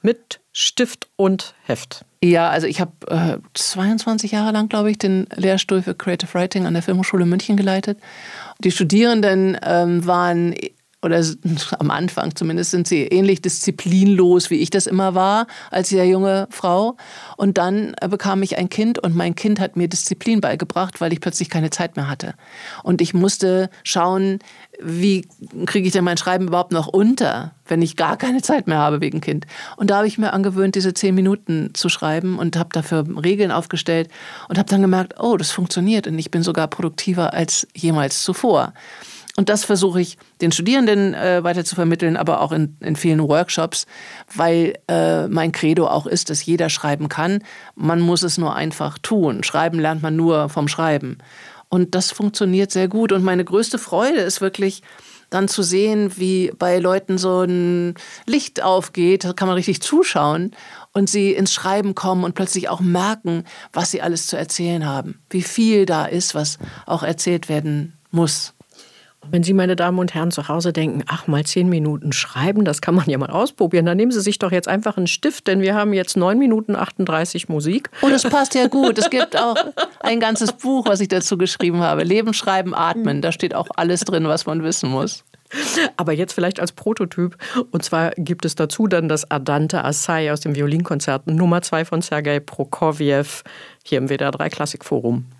mit Stift und Heft. Ja, also ich habe 22 Jahre lang, glaube ich, den Lehrstuhl für Creative Writing an der Filmhochschule München geleitet. Die Studierenden waren, oder am Anfang zumindest, sind sie ähnlich disziplinlos, wie ich das immer war, als sehr junge Frau. Und dann bekam ich ein Kind und mein Kind hat mir Disziplin beigebracht, weil ich plötzlich keine Zeit mehr hatte. Und ich musste schauen, wie kriege ich denn mein Schreiben überhaupt noch unter, wenn ich gar keine Zeit mehr habe wegen Kind. Und da habe ich mir angewöhnt, diese 10 Minuten zu schreiben und habe dafür Regeln aufgestellt und habe dann gemerkt, oh, das funktioniert und ich bin sogar produktiver als jemals zuvor. Und das versuche ich den Studierenden weiter zu vermitteln, aber auch in vielen Workshops, weil mein Credo auch ist, dass jeder schreiben kann. Man muss es nur einfach tun. Schreiben lernt man nur vom Schreiben. Und das funktioniert sehr gut. Und meine größte Freude ist wirklich dann zu sehen, wie bei Leuten so ein Licht aufgeht. Da kann man richtig zuschauen und sie ins Schreiben kommen und plötzlich auch merken, was sie alles zu erzählen haben. Wie viel da ist, was auch erzählt werden muss. Wenn Sie, meine Damen und Herren, zu Hause denken, ach, mal 10 Minuten schreiben, das kann man ja mal ausprobieren, dann nehmen Sie sich doch jetzt einfach einen Stift, denn wir haben jetzt 9 Minuten 38 Musik. Oh, das passt ja gut. Es gibt auch ein ganzes Buch, was ich dazu geschrieben habe. Leben, Schreiben, Atmen. Da steht auch alles drin, was man wissen muss. Aber jetzt vielleicht als Prototyp. Und zwar gibt es dazu dann das Andante Assai aus dem Violinkonzert Nummer 2 von Sergei Prokofjew hier im WDR 3 Klassikforum.